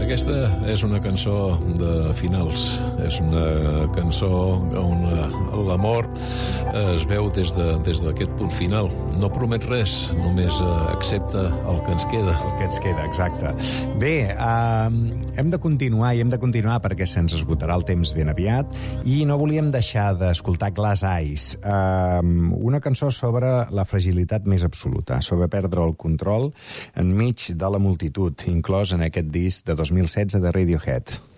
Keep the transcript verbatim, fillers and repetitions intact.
Aquesta és una cançó de finals, és una cançó on l'amor es veu des de, des d'aquest punt final. No promet res, només accepta el que ens queda. El que ens queda, exacte. Bé, uh, hem de continuar, i hem de continuar perquè se'ns esgotarà el temps ben aviat, i no volíem deixar d'escoltar Glass Eyes, uh, una cançó sobre la fragilitat més absoluta, sobre perdre el control enmig de la multitud, inclòs en aquest disc de dos mil setze de Radiohead.